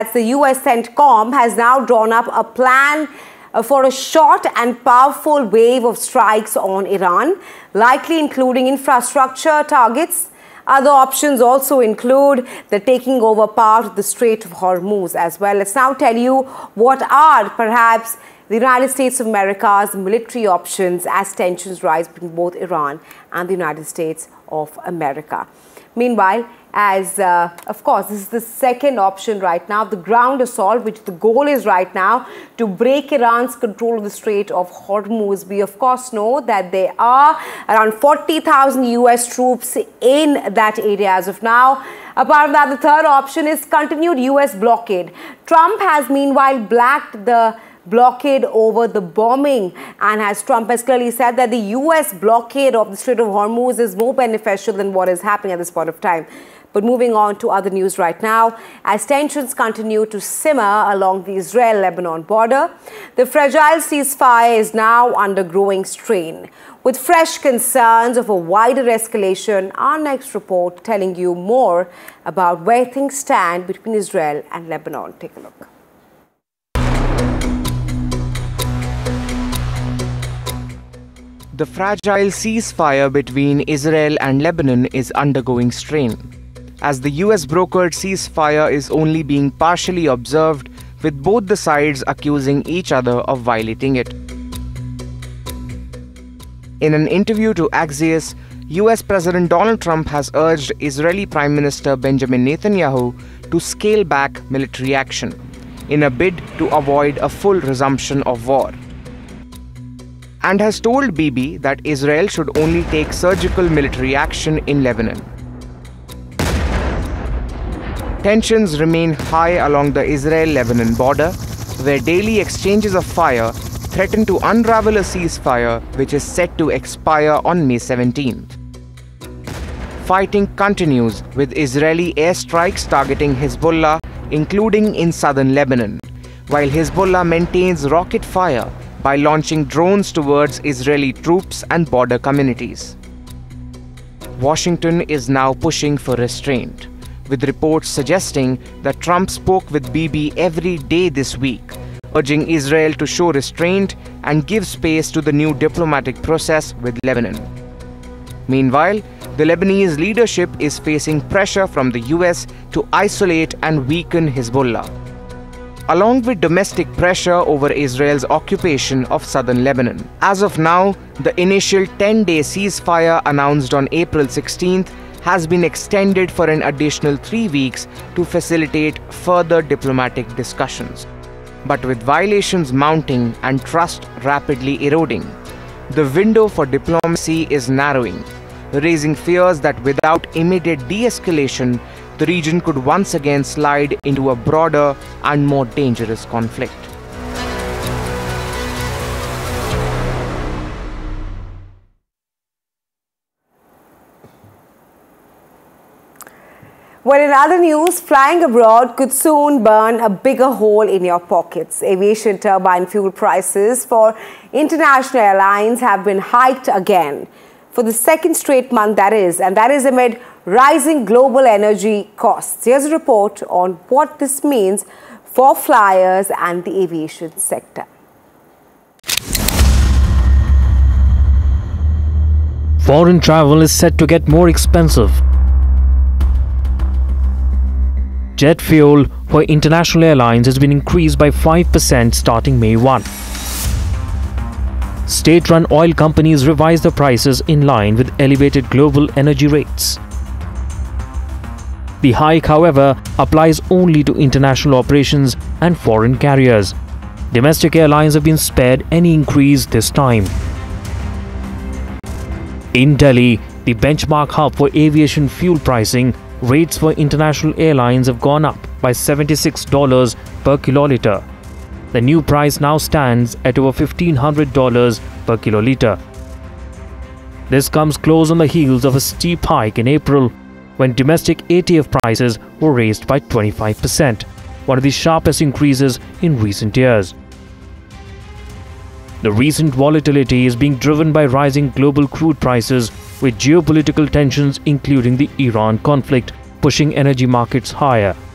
The US CENTCOM has now drawn up a plan for a short and powerful wave of strikes on Iran, likely including infrastructure targets. Other options also include the taking over part of the Strait of Hormuz as well. Let's now tell you what are perhaps the United States of America's military options as tensions rise between both Iran and the United States of America. Meanwhile, of course, this is the second option right now, the ground assault, which the goal is right now to break Iran's control of the Strait of Hormuz. We, of course, know that there are around 40,000 US troops in that area as of now. Apart from that, the third option is continued US blockade. Trump has meanwhile blacked the blockade over the bombing, and Trump has clearly said that the US blockade of the Strait of Hormuz is more beneficial than what is happening at this point of time. But moving on to other news right now, as tensions continue to simmer along the Israel-Lebanon border, the fragile ceasefire is now under growing strain. With fresh concerns of a wider escalation, our next report telling you more about where things stand between Israel and Lebanon. Take a look. The fragile ceasefire between Israel and Lebanon is undergoing strain, as the US-brokered ceasefire is only being partially observed, with both the sides accusing each other of violating it. In an interview to Axios, US President Donald Trump has urged Israeli Prime Minister Benjamin Netanyahu to scale back military action in a bid to avoid a full resumption of war, and has told Bibi that Israel should only take surgical military action in Lebanon. Tensions remain high along the Israel-Lebanon border, where daily exchanges of fire threaten to unravel a ceasefire which is set to expire on May 17th. Fighting continues, with Israeli airstrikes targeting Hezbollah, including in southern Lebanon, while Hezbollah maintains rocket fire by launching drones towards Israeli troops and border communities. Washington is now pushing for restraint, with reports suggesting that Trump spoke with Bibi every day this week, urging Israel to show restraint and give space to the new diplomatic process with Lebanon. Meanwhile, the Lebanese leadership is facing pressure from the US to isolate and weaken Hezbollah, along with domestic pressure over Israel's occupation of southern Lebanon. As of now, the initial 10-day ceasefire announced on April 16th has been extended for an additional 3 weeks to facilitate further diplomatic discussions. But with violations mounting and trust rapidly eroding, the window for diplomacy is narrowing, raising fears that without immediate de-escalation, the region could once again slide into a broader and more dangerous conflict. Well, in other news, flying abroad could soon burn a bigger hole in your pockets. Aviation turbine fuel prices for international airlines have been hiked again for the second straight month, and that is amid rising global energy costs. Here's a report on what this means for flyers and the aviation sector. Foreign travel is set to get more expensive. Jet fuel for international airlines has been increased by 5% starting May 1. State-run oil companies revised the prices in line with elevated global energy rates. The hike, however, applies only to international operations and foreign carriers. Domestic airlines have been spared any increase this time. In Delhi, the benchmark hub for aviation fuel pricing, rates for international airlines have gone up by $76 per kiloliter. The new price now stands at over $1,500 per kiloliter. This comes close on the heels of a steep hike in April, when domestic ATF prices were raised by 25%, one of the sharpest increases in recent years. The recent volatility is being driven by rising global crude prices, with geopolitical tensions including the Iran conflict pushing energy markets higher.